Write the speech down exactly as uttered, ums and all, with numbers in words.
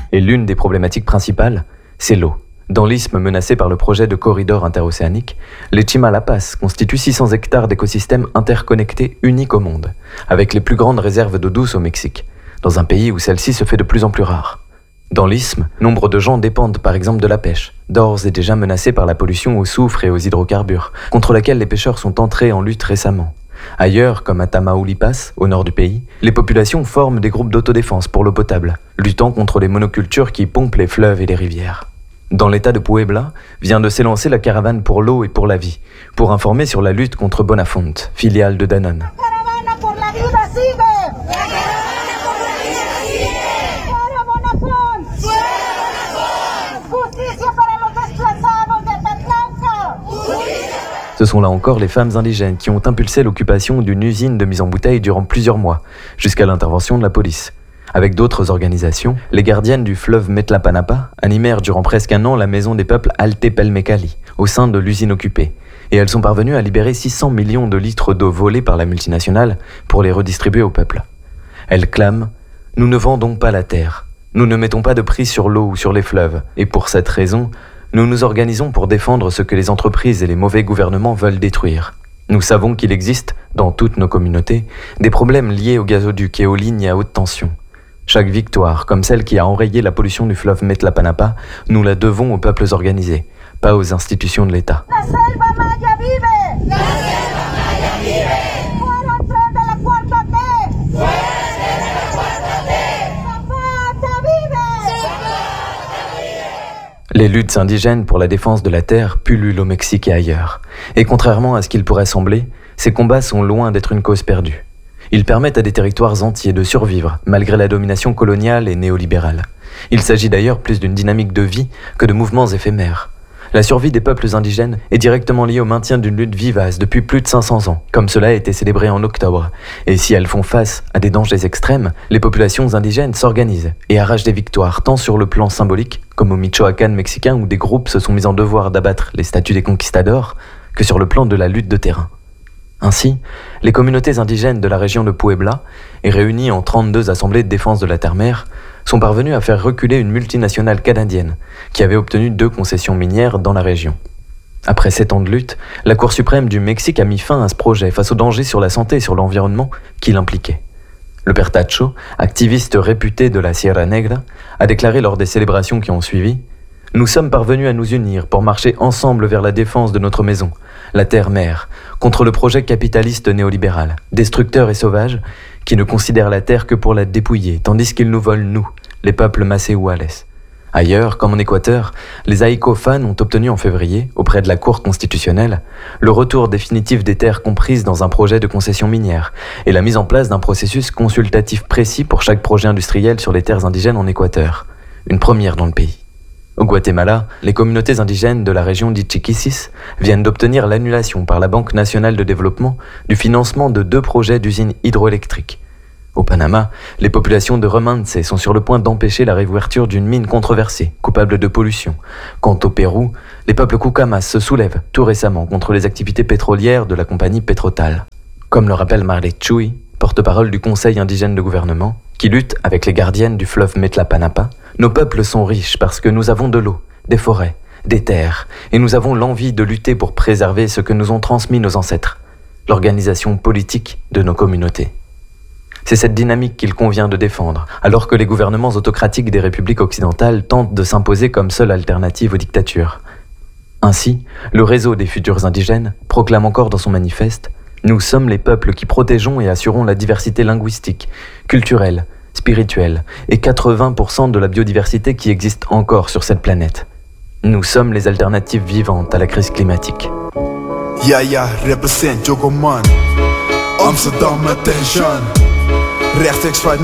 Et l'une des problématiques principales, c'est l'eau. Dans l'isthme menacé par le projet de corridor interocéanique, les Chimalapas constituent six cents hectares d'écosystèmes interconnectés uniques au monde, avec les plus grandes réserves d'eau douce au Mexique, dans un pays où celle-ci se fait de plus en plus rare. Dans l'isthme, nombre de gens dépendent par exemple de la pêche, d'ores et déjà menacés par la pollution au soufre et aux hydrocarbures, contre laquelle les pêcheurs sont entrés en lutte récemment. Ailleurs, comme à Tamaulipas, au nord du pays, les populations forment des groupes d'autodéfense pour l'eau potable, luttant contre les monocultures qui pompent les fleuves et les rivières. Dans l'état de Puebla, vient de s'élancer la caravane pour l'eau et pour la vie, pour informer sur la lutte contre Bonafont, filiale de Danone. Ce sont là encore les femmes indigènes qui ont impulsé l'occupation d'une usine de mise en bouteille durant plusieurs mois, jusqu'à l'intervention de la police. Avec d'autres organisations, les gardiennes du fleuve Metlapanapa animèrent durant presque un an la maison des peuples Altepelmecali, au sein de l'usine occupée, et elles sont parvenues à libérer six cents millions de litres d'eau volée par la multinationale pour les redistribuer au peuple. Elles clament « Nous ne vendons pas la terre, nous ne mettons pas de prix sur l'eau ou sur les fleuves, et pour cette raison, nous nous organisons pour défendre ce que les entreprises et les mauvais gouvernements veulent détruire. Nous savons qu'il existe, dans toutes nos communautés, des problèmes liés aux gazoducs et aux lignes à haute tension. Chaque victoire, comme celle qui a enrayé la pollution du fleuve Metlapanapa, nous la devons aux peuples organisés, pas aux institutions de l'État. La selva maya vive! La selva maya vive! Fuera el tren de la cuarta T! Fuera el tren de la cuarta T! Zapata vive! Zapata vive! Les luttes indigènes pour la défense de la terre pullulent au Mexique et ailleurs. Et contrairement à ce qu'il pourrait sembler, ces combats sont loin d'être une cause perdue. Ils permettent à des territoires entiers de survivre, malgré la domination coloniale et néolibérale. Il s'agit d'ailleurs plus d'une dynamique de vie que de mouvements éphémères. La survie des peuples indigènes est directement liée au maintien d'une lutte vivace depuis plus de cinq cents ans, comme cela a été célébré en octobre. Et si elles font face à des dangers extrêmes, les populations indigènes s'organisent et arrachent des victoires, tant sur le plan symbolique, comme au Michoacán mexicain où des groupes se sont mis en devoir d'abattre les statues des conquistadors, que sur le plan de la lutte de terrain. Ainsi, les communautés indigènes de la région de Puebla, et réunies en trente-deux assemblées de défense de la terre-mère, sont parvenues à faire reculer une multinationale canadienne qui avait obtenu deux concessions minières dans la région. Après sept ans de lutte, la Cour suprême du Mexique a mis fin à ce projet face aux dangers sur la santé et sur l'environnement qui l'impliquaient. Le père Tacho, activiste réputé de la Sierra Negra, a déclaré lors des célébrations qui ont suivi « Nous sommes parvenus à nous unir pour marcher ensemble vers la défense de notre maison, la terre-mère, contre le projet capitaliste néolibéral, destructeur et sauvage, qui ne considère la terre que pour la dépouiller, tandis qu'il nous vole, nous, les peuples Masséouales. Ailleurs, comme en Équateur, les Aïkofan ont obtenu en février, auprès de la Cour constitutionnelle, le retour définitif des terres comprises dans un projet de concession minière et la mise en place d'un processus consultatif précis pour chaque projet industriel sur les terres indigènes en Équateur, une première dans le pays. Au Guatemala, les communautés indigènes de la région d'Ichiquisis viennent d'obtenir l'annulation par la Banque nationale de développement du financement de deux projets d'usines hydroélectriques. Au Panama, les populations de Remanse sont sur le point d'empêcher la réouverture d'une mine controversée, coupable de pollution. Quant au Pérou, les peuples Cucamas se soulèvent tout récemment contre les activités pétrolières de la compagnie Petrotal. Comme le rappelle Marley Chuy, porte-parole du Conseil indigène de gouvernement, qui lutte avec les gardiennes du fleuve Metlapanapa, nos peuples sont riches parce que nous avons de l'eau, des forêts, des terres, et nous avons l'envie de lutter pour préserver ce que nous ont transmis nos ancêtres, l'organisation politique de nos communautés. C'est cette dynamique qu'il convient de défendre, alors que les gouvernements autocratiques des républiques occidentales tentent de s'imposer comme seule alternative aux dictatures. Ainsi, le réseau des futurs indigènes proclame encore dans son manifeste « Nous sommes les peuples qui protégeons et assurons la diversité linguistique, culturelle, spirituelle et quatre-vingts pour cent de la biodiversité qui existe encore sur cette planète. Nous sommes les alternatives vivantes à la crise climatique. » Yaya represent Jogoman, Amsterdam attention. Rechtstreeks vanuit